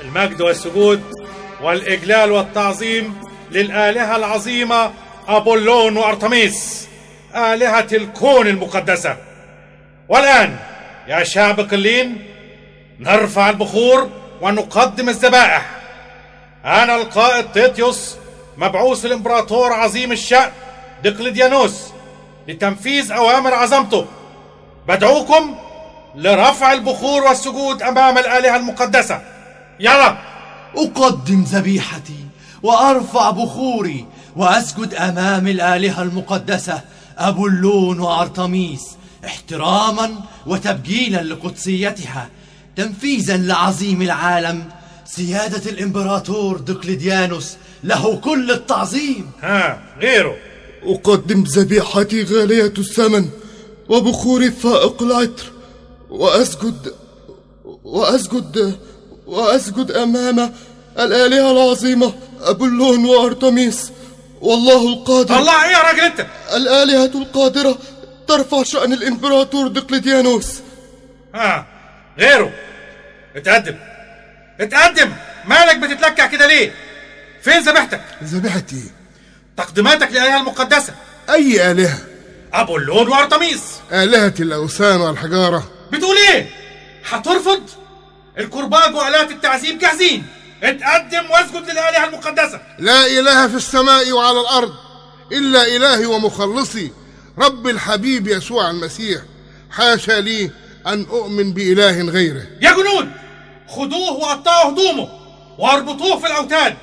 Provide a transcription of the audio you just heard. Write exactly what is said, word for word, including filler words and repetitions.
المجد والسجود والإجلال والتعظيم للآلهة العظيمة أبولون وأرتميس آلهة الكون المقدسة. والآن يا شعب قلين نرفع البخور ونقدم الذبائح. أنا القائد تيتيوس مبعوث الإمبراطور عظيم الشأن دقلديانوس لتنفيذ أوامر عظمته، بدعوكم لرفع البخور والسجود أمام الآلهة المقدسة. يلا. أقدم ذبيحتي وأرفع بخوري وأسجد أمام الآلهة المقدسة أبولون وأرتميس احتراما وتبجيلا لقدسيتها، تنفيذا لعظيم العالم سيادة الإمبراطور دقلديانوس له كل التعظيم. ها غيره. أقدم ذبيحتي غالية الثمن وبخوري فائق العطر وأسجد وأسجد وأسجد أمام الآلهة العظيمة أبولون وأرتميس والله القادر. الله إيه يا راجل أنت؟ الآلهة القادرة ترفع شأن الإمبراطور دقلديانوس. ها غيره. اتقدم اتقدم، مالك بتتلكع كده ليه؟ فين ذبيحتك؟ ذبيحتي تقديماتك للآلهة المقدسة. أي آلهة؟ أبولون وأرتميس. آلهة الأوثان والحجارة. بتقول إيه؟ هترفض؟ الكرباج وآلات التعذيب جاهزين، اتقدم واسجد للآلهة المقدسة. لا إله في السماء وعلى الأرض إلا إلهي ومخلصي رب الحبيب يسوع المسيح، حاشا لي أن أؤمن بإله غيره. يا جنود خدوه وقطعوا هدومه واربطوه في الأوتاد